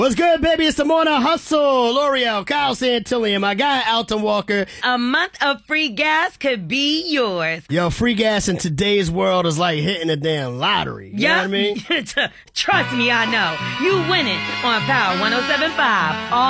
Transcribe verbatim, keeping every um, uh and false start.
What's good, baby? It's the Morning Hustle. L'Oreal, Kyle Santilli, and my guy, Alton Walker. A month of free gas could be yours. Yo, free gas in today's world is like hitting a damn lottery. You yep. know what I mean? Trust me, I know. You win it on Power one oh seven point five.